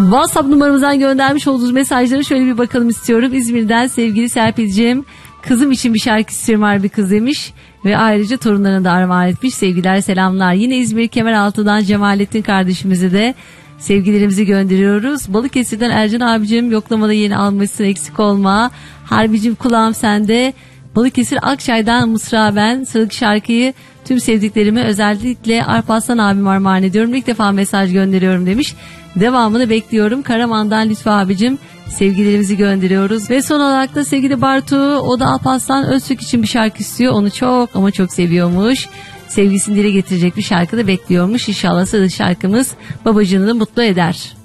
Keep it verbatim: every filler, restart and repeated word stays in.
WhatsApp numaramızdan göndermiş olduğunuz mesajlara şöyle bir bakalım istiyorum. İzmir'den sevgili Serpil'ciğim, kızım için bir şarkı istiyorum harbi kız demiş. Ve ayrıca torunlarına da armağan etmiş. Sevgiler, selamlar. Yine İzmir Kemeraltı'dan Cemalettin kardeşimize de sevgilerimizi gönderiyoruz. Balıkesir'den Ercan abicim, yoklamada yeni almışsın, eksik olma. Harbicim kulağım sende. Balıkesir Akçay'dan Mısra ben. Sıradaki şarkıyı tüm sevdiklerime, özellikle Arpaslan abim armağan ediyorum. İlk defa mesaj gönderiyorum demiş. Devamını bekliyorum. Karaman'dan Lütfü abicim, sevgilerimizi gönderiyoruz. Ve son olarak da sevgili Bartu, o da Alparslan Öztürk için bir şarkı istiyor. Onu çok ama çok seviyormuş. Sevgisini dile getirecek bir şarkı da bekliyormuş. İnşallah sıradaki şarkımız babacığını da mutlu eder.